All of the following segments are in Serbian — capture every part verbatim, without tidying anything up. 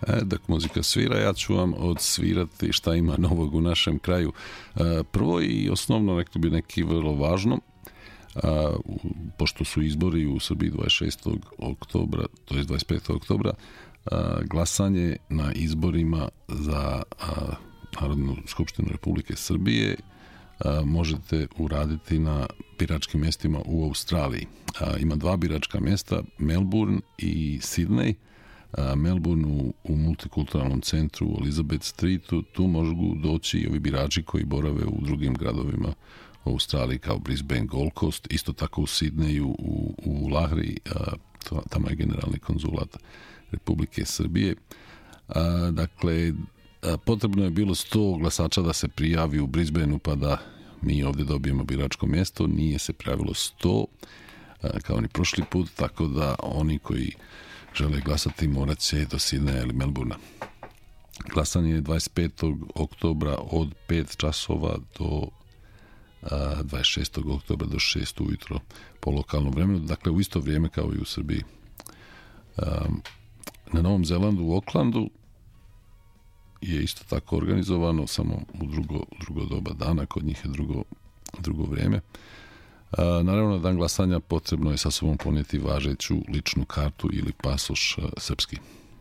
E, dok muzika svira, ja ću vam odsvirati šta ima novog u našem kraju. E, prvo i osnovno, rekli bi neki vrlo važno, a, u, pošto su izbori u Srbiji dvadeset šestog oktobra, to je dvadeset petog oktobra, a, glasanje na izborima za a, Narodnu skupštinu Republike Srbije a, možete uraditi na biračkim mjestima u Australiji. A, ima dva biračka mjesta, Melbourne i Sydney. A, Melbourne u, u multikulturalnom centru u Elizabeth Streetu, tu mogu doći i ovi birači koji borave u drugim gradovima u Australiji kao Brisbane, Gold Coast, isto tako u Sidneju, u, u Lahri, a, to, tamo je generalni konzulat Republike Srbije. A, dakle, a, potrebno je bilo sto glasača da se prijavi u Brisbaneu pa da mi ovdje dobijemo biračko mjesto, nije se prijavilo sto a, kao ni prošli put, tako da oni koji žele glasati morat će do Sidneja ili Melbournea. Glasanje je dvadeset petog oktobra od pet časova do a, dvadeset šestog oktobra do šest ujutro po lokalnom vremenu, dakle u isto vrijeme kao i u Srbiji. A, na Novom Zelandu u Aucklandu je isto tako organizovano, samo u drugo, drugo doba dana, kod njih je drugo, drugo vrijeme. A, naravno, na dan glasanja potrebno je sa sobom ponijeti važeću ličnu kartu ili pasoš a, srpski.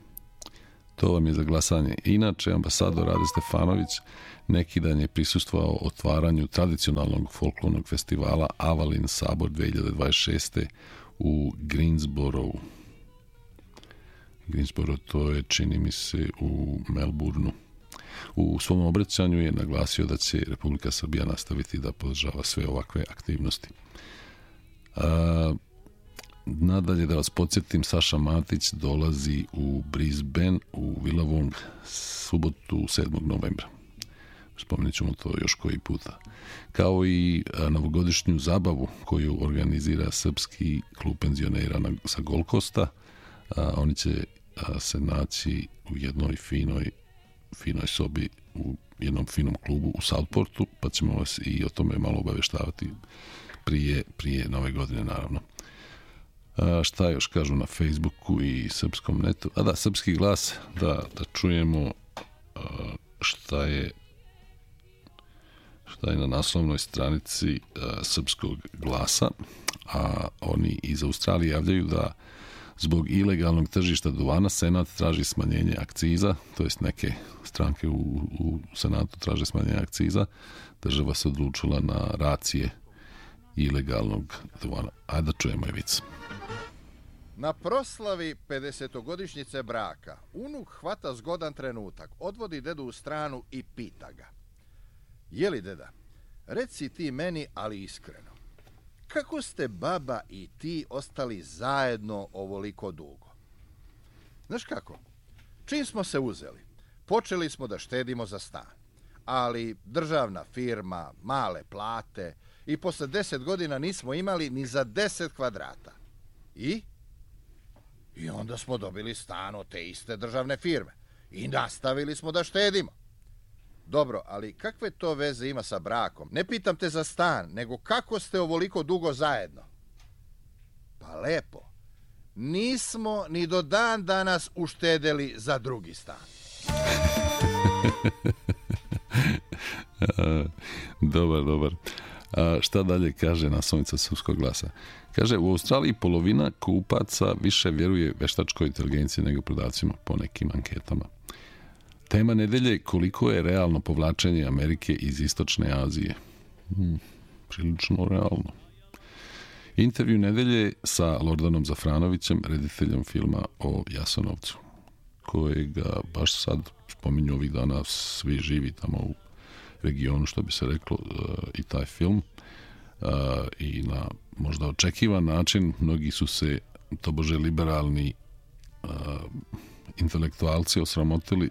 To vam je za glasanje. Inače, ambasador Rade Stefanović neki dan je prisustvovao otvaranju tradicionalnog folklornog festivala Avalin Sabor dve hiljade dvadeset šeste u Greensboroughu. Greensboro, to je, čini mi se, u Melbourneu. U svom obraćanju je naglasio da će Republika Srbija nastaviti da podržava sve ovakve aktivnosti. A, nadalje, da vas podsjetim, Saša Matić dolazi u Brisbane, u Willawong, subotu sedmog novembra. Spomenut ćemo to još koji puta. Kao i a, novogodišnju zabavu koju organizira Srpski klub penzionera na, sa Gold Coasta. A, oni će a, se naći u jednoj finoj, finoj sobi u jednom finom klubu u Southportu, pa ćemo vas i o tome malo obaveštavati prije, prije nove godine, naravno. A, šta još kažu na Facebooku i srpskom netu? A da, Srpski glas, da, da čujemo a, šta je šta je na naslovnoj stranici a, Srpskog glasa, a oni iz Australije javljaju da zbog ilegalnog tržišta duvana Senat traži smanjenje akciza, to jest neke stranke u, u Senatu traže smanjenje akciza. Država se odlučila na racije ilegalnog duvana. Ajde da čujemo je vic. Na proslavi pedesetogodišnjice braka unuk hvata zgodan trenutak, odvodi dedu u stranu i pita ga: "Jeli, deda, reci ti meni, ali iskreno, kako ste baba i ti ostali zajedno ovoliko dugo?" "Znaš kako, čim smo se uzeli, počeli smo da štedimo za stan, ali državna firma, male plate i posle deset godina nismo imali ni za deset kvadrata. I? I onda smo dobili stan od te iste državne firme i nastavili smo da štedimo." "Dobro, ali kakve to veze ima sa brakom? Ne pitam te za stan, nego kako ste ovoliko dugo zajedno?" "Pa lepo, nismo ni do dan danas uštedeli za drugi stan." Dobar, dobar. A šta dalje kaže naslovnica Srpskog glasa? Kaže, u Australiji polovina kupaca više vjeruje veštačkoj inteligenciji nego prodavcima po nekim anketama. Tema nedelje je koliko je realno povlačenje Amerike iz Istočne Azije. Hmm, prilično realno. Intervju nedelje sa Lordanom Zafranovićem, rediteljom filma o Jasenovcu, kojega baš sad spominju ovih dana svi živi tamo u regionu, što bi se reklo, i taj film. I na možda očekivan način mnogi su se tobože liberalni intelektualci osramotili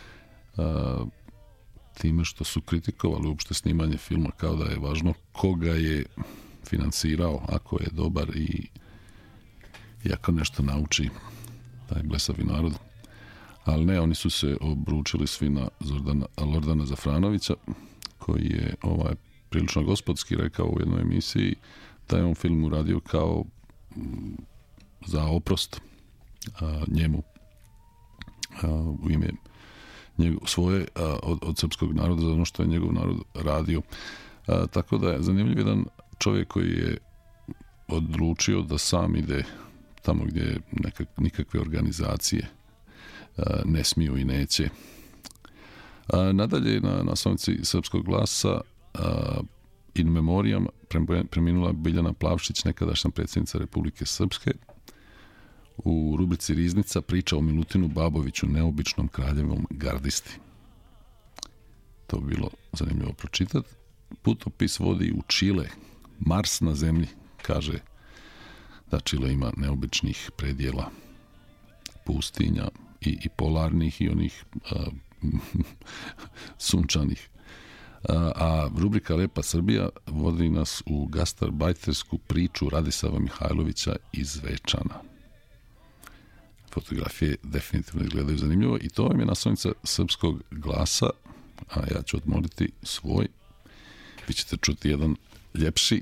time što su kritikovali uopšte snimanje filma, kao da je važno koga je finansirao, ako je dobar i, i ako nešto nauči taj blesavi narod. Ali ne, oni su se obručili svi na Zordana, Lordana Zafranovića, koji je ovaj, prilično gospodski rekao u jednoj emisiji da je on film uradio kao m, za oprost a, njemu u ime njegov, svoje od, od srpskog naroda za ono što je njegov narod radio. A, tako da je zanimljiv jedan čovjek koji je odlučio da sam ide tamo gdje nekak, nikakve organizacije a, ne smiju i neće. A, nadalje na naslovnici Srpskog glasa a, in memoriam preminula Biljana Plavšić, nekadašnja predsjednica Republike Srpske. U rubrici Riznica priča o Milutinu Baboviću, neobičnom kraljevom gardisti. To bi bilo zanimljivo pročitati. Putopis vodi u Čile, Mars na zemlji, kaže da Čile ima neobičnih predjela, pustinja i, i polarnih i onih a, sunčanih. A, a rubrika Lepa Srbija vodi nas u gastarbajtersku priču Radisava Mihajlovića iz Zvečana. Fotografije definitivno izgledaju zanimljivo i to vam je naslovnica Srpskog glasa, a ja ću odmoliti svoj. Vi ćete čuti jedan ljepši.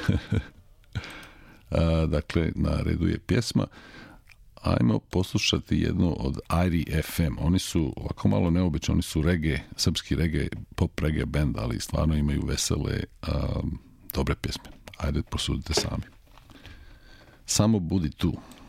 a, dakle, na redu je pjesma. Ajmo poslušati jednu od Airi F M. Oni su ovako malo neobični, oni su reggae, srpski reggae, pop reggae band, ali stvarno imaju vesele, a, dobre pjesme. Ajde, prosudite sami. Samo budi tu.